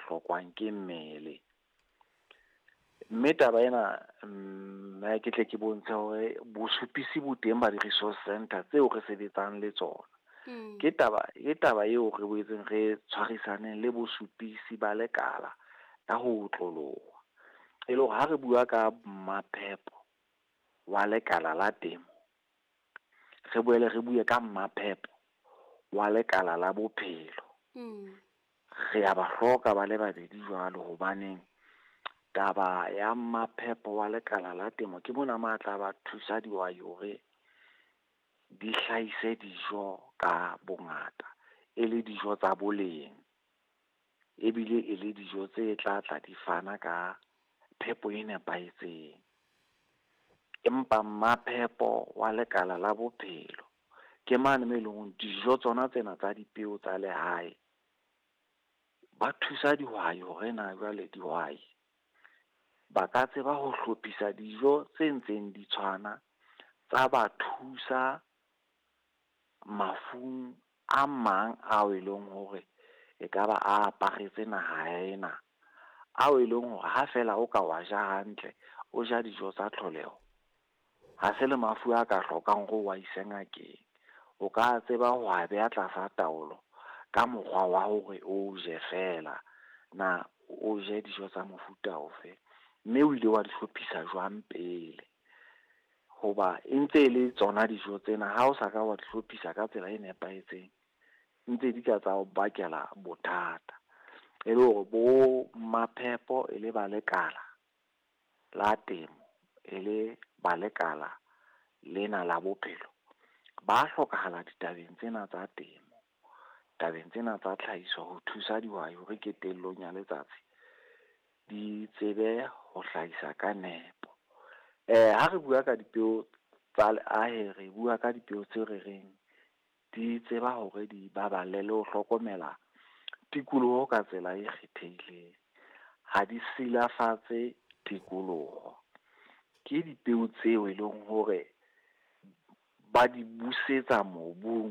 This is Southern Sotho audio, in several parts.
hlokwang ke mmele. Mme taba ena nna ke tle ke bontshe hore bosupisi bo teng ba di-resource center tseo re sebetsang le tsona. Ke taba eo re boetseng re tshwarisaneng le bosupisi ba lekala ka ho tloloha. E le hore ha re bua ka mmaphepo wa lekala la temo, re boele re bue ka mmaphepo wa lekala la bophelo. Re a ba hloka ba le babedi jwalo, hobaneng taba ya mmaphepo wa lekala la temo ke mona matla ba thusa dihwai hore di hlahise dijo ka bongata, e le dijo tsa boleng, ebile e le dijo tse tla di fana ka phepo e nepahetseng. Empa mmaphepo wa lekala la bophelo ke mane me leng dijo tsona tsena tsa dipeo tsa lehae, ba thusa dihwai hore na jwale dihwai ba ka tseba ho hlophisa dijo tse ntseng di tshwana, tsa ba thusa mafung a mang ao e leng hore e ka ba a aparetse naha ena, ao e leng hore ha fela o ka wa ja hantle, o ja dijo tsa tlholeho, ha se le mafu a ka hlokang hore wa ise ngakeng. O ka tseba ho a beha tlasa taolo ka mokgwa wa hore o je fela, na o je dijo tsa mofuta ofe, mme o ile wa di hlophisa jwang pele. Hoba e ntse e le tsona dijo tsena, ha o sa ka wa di hlophisa ka tsela e nepahetseng, ntse di ka tsa o bakela bothata. E le hore bo mmaphepo e le ba lekala la temo, e le ba lekala lena la bophelo, ba hlokahala ditabeng tsena tsa temo, tabeng tsena tsa tlhahiso, ho thusa dihwai hore ketellong ya letsatsi di tsebe ho hlahisa ka nepo. Ha re bua ka dipeo tsa leahe, re bua ka dipeo tse re reng di tseba hore di baballe le ho hlokomela tikoloho ka tsela e kgethehileng, ha di silafatse tikoloho. Ke dipeo tseo e leng hore ba di busetsa mobung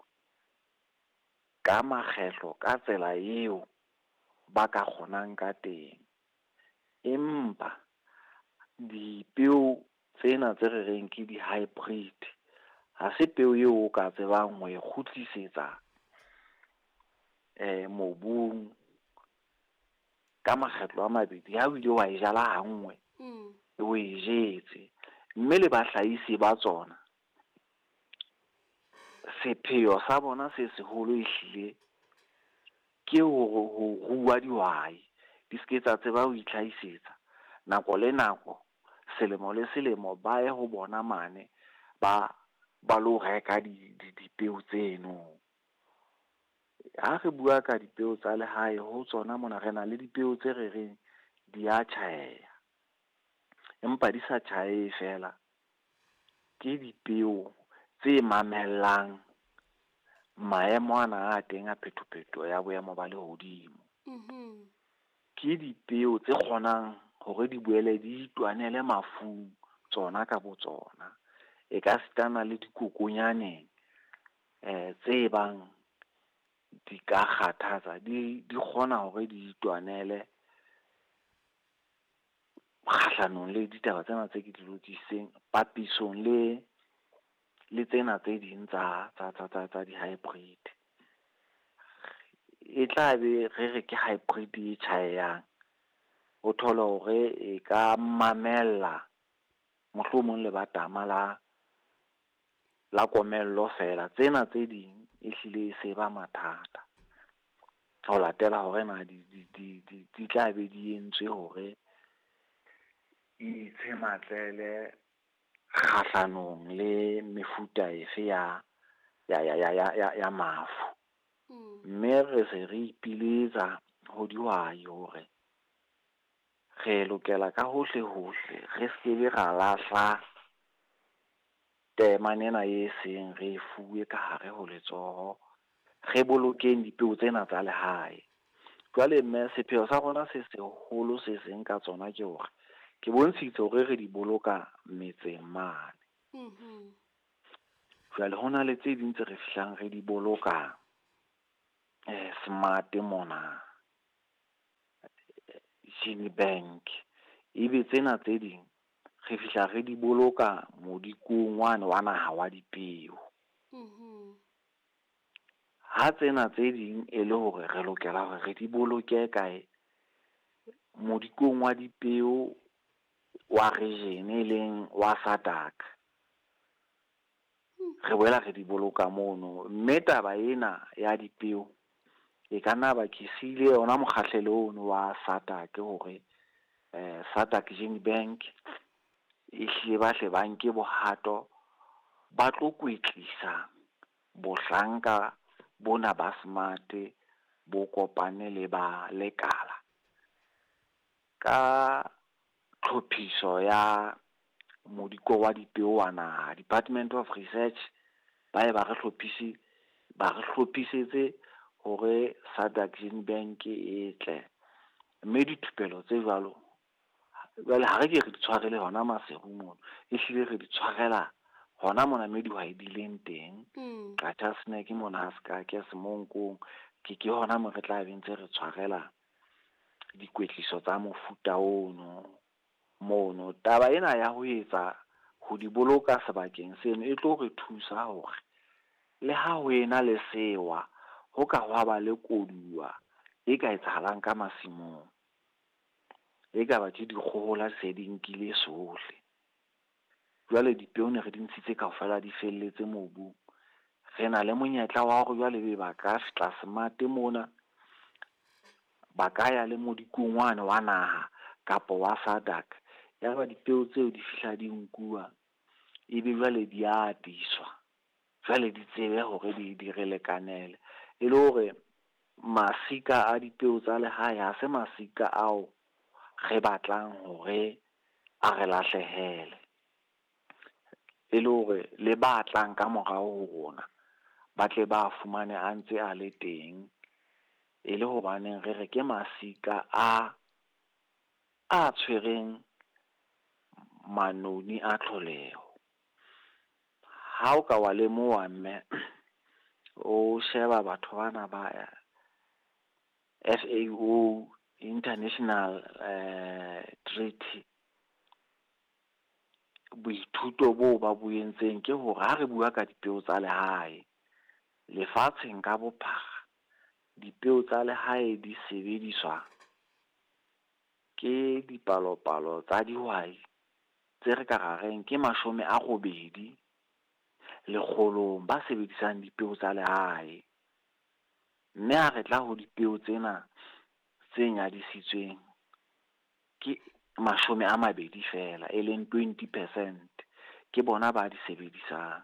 ka makgetlo ka tsela eo ba ka kgonang ka teng. Empa dipeo tsena tse re reng ke di-hybrid, ha se peo eo o ka tsebang ho e kgutlisetsa mobung ka makgetlo a mabedi, ha o ile wa e jala ha nngwe o e jetse. Mme le bahlahisi ba tsona, sepheo sa bona se seholo ehlile ke ho rua dihwai di seke tsa tseba ho itlhahisetsa nako le nako, selemo le selemo, ba ye ho bona mane ba lo reka dipeo tseno. Ha re bua ka dipeo tsa lehae, ho tsona mona re na le dipeo tse re reng di a tjhaeha, empa di sa tjhaehe fela, ke dipeo tse mamellang maemo ana a teng a phetopheto ya boemo ba lehodimo. Ke dipeo tse kgonang hore di boele di itwanele mafung tsona ka bo tsona, e ka sitana le dikokonyaneng tse bang di ka kgathatsa, di kgona hore di itwanele kgahlanong le ditaba tsena tse ke di lokiseng papisong le tsena tse ding tsa di-hybrid. E tla be re ke hybrid e tjhayang, o thole hore e ka mamella mohlomong le batama la komello fela. Tsena tse ding e hlile se ba mathata, ho latela hore na di tla be di entswe hore itshematlele kgahlanong le mefuta efe ya mafu. Mme re se re ipiletsa ho dihwai hore re lokela ka hohle re sebe ra lahla tema nena e seng re fuwe ka hare ho letsoho, re bolokeng dipeo tsena tsa lehae. Jwale mme sepheo sa rona se seholo se seng ka tsona ke hore ke bontshitse hore re di boloka metseng mane. Jwale hona le tse ding tse re fihlang re di boloka smart mona. Gene Bank. Ebe tsena tse ding re fihla re di boloka modikong wane wa naha wa dipeo. Ha tsena tse ding e le hore re lokela hore re di boloke kae, modikong wa dipeo wa region e leng wa SADC. Re boela re di boloka mono, mme taba ena ya dipeo e ka nna ba ke sile yona mokgahlelo ono wa SADC hore SADC Gene Bank e hle ba hle ba nke bohato ba tlo kwetlisa bohlanka bona ba smart bo kopane le ba lekala ka tlhophiso ya modiko wa dipeo wa naha. Department of Research ba re hlophisetse hore SADC Gene Bank e tle, mme dithupelo tse jwalo jwale ha re ke re di tshwarele hona maseru mono, e hlile re di tshwarela hona mona mme dihwai di leng teng. Ka snack mona ska ke semonkong ke hona mo re tla bentse re tshwarela dikwetliso tsa mofuta ono mono. Taba ena ya ho etsa ho di boloka sebakeng seno e tlo re thusa hore le ha ho ena le sewa ho ka hwa ba le koduwa e ka etsahalang ka masimong, e ka ba ke dikgohola se di nkile sohle. Jwale dipeo ne re di ntshitse kaofela di felletse mobung. Re na le monyetla wa hore jwale be ba ka fihla smart mona, ba ka ya le modikong wane wa naha kapa wa SADC. Ya ba dipeo tseo di fihla di nkuwa, ebe jwale di atiswa, jwale di tsebe hore di re lekanele. E le hore masika a dipeo tsa lehae ha se masika ao re batlang hore a re lahlehele, e le hore le batlang ka morao ho rona ba tle ba fumane a ntse a le teng, e le hobaneng re re ke masika a tshwereng manoni a tlholeho. Ha o ka wa lemoha mme o sheba batho bana ba FAO, International Treaty, boithuto bo ba buentseng ke hore ha re bua ka dipeo tsa lehae lefatsheng ka bophara, dipeo tsa lehae di sebediswa ke dipalopalo tsa dihwai tse re ka rareng ke 80 lekgolong ba sebedisang dipeo tsa lehae. Mme ha re tla ho dipeo tsena tse nyadisitsweng ke 20 fela, e leng 20% ke bona ba di sebedisang.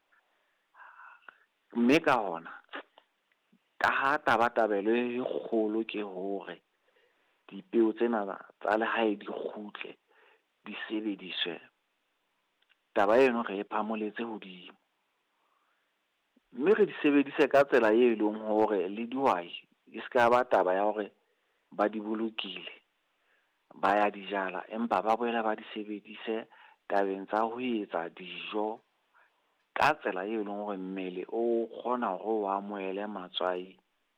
Mme ka hona ka ha tabatabelo e kgolo ke hore dipeo tsena tsa lehae di kgutle di sebediswe, taba eno re e phamoletse hodimo, mme re di sebedise ka tsela e leng hore le dihwai e ska ba taba ya hore ba di bolokile ba ya dijala, empa ba boela ba di sebedise tabeng tsa ho etsa dijo ka tsela e leng hore mmele o kgona hore o amohele matswai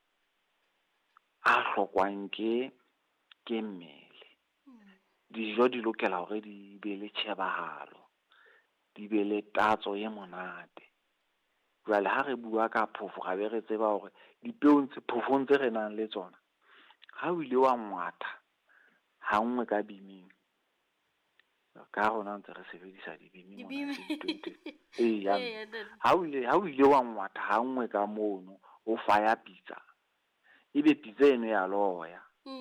a hlokwang ke mmele. Dijo di lokela hore di be le tjhebahalo, di be le tatso e monate. Jwale ha re bua ka phofo, ra be re tseba hore phofong tse re nang le tsona, ha o ile wa ngwatha ha nngwe ka bimeng, ka rona ntse re sebedisa dibimi mona. Ha o ile wa ngwatha ha nngwe ka mono o faya pitsa, ebe pitsa eno ya loya,